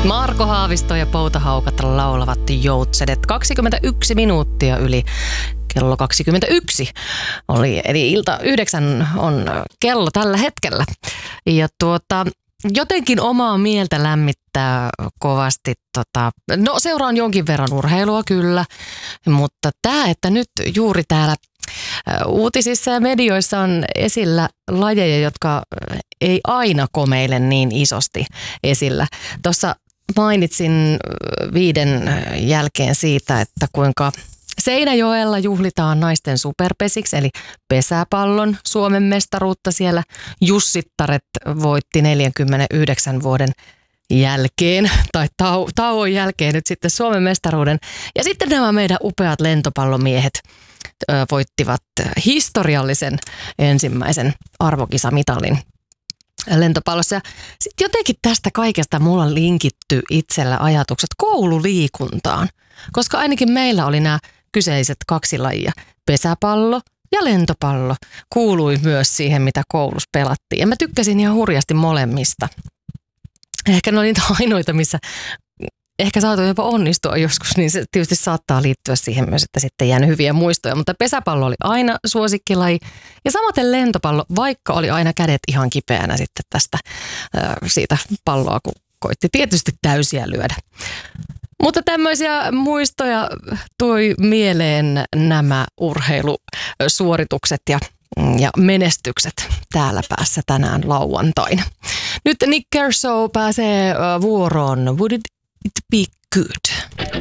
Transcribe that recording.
Marko Haavisto ja Poutahaukat laulavat Joutsenet. 21 minuuttia yli kello 21 oli, eli ilta 9 on kello tällä hetkellä. Ja jotenkin omaa mieltä lämmittää kovasti. No seuraan jonkin verran urheilua kyllä, mutta tämä, että nyt juuri täällä uutisissa ja medioissa on esillä lajeja, jotka ei aina komeile niin isosti esillä. Tuossa mainitsin 5 jälkeen siitä, että kuinka Seinäjoella juhlitaan naisten superpesiksi, eli pesäpallon Suomen mestaruutta siellä. Jussittaret voitti 49 vuoden jälkeen, tai tauon jälkeen nyt sitten Suomen mestaruuden. Ja sitten nämä meidän upeat lentopallomiehet voittivat historiallisen ensimmäisen arvokisamitalin lentopallossa. Ja sitten jotenkin tästä kaikesta mulla on linkitty itsellä ajatukset koululiikuntaan, koska ainakin meillä oli nämä kyseiset 2 lajia, pesäpallo ja lentopallo, kuului myös siihen, mitä koulussa pelattiin. Ja mä tykkäsin ihan hurjasti molemmista. Ehkä ne oli niitä ainoita, missä ehkä saatu jopa onnistua joskus, niin se tietysti saattaa liittyä siihen myös, että sitten jäänyt hyviä muistoja. Mutta pesäpallo oli aina suosikkilaji ja samaten lentopallo, vaikka oli aina kädet ihan kipeänä sitten siitä palloa, kun koitti tietysti täysiä lyödä. Mutta tämmöisiä muistoja tuli mieleen nämä urheilusuoritukset ja menestykset täällä päässä tänään lauantaina. Nyt Nick Kershaw pääsee vuoroon. Would it be good?